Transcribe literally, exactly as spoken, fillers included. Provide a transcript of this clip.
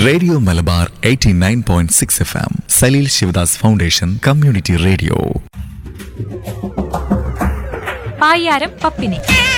Radio Malabar eighty nine point six F M Saleel Sivadas foundation community radio. പായ്യാരം പപ്പിനെ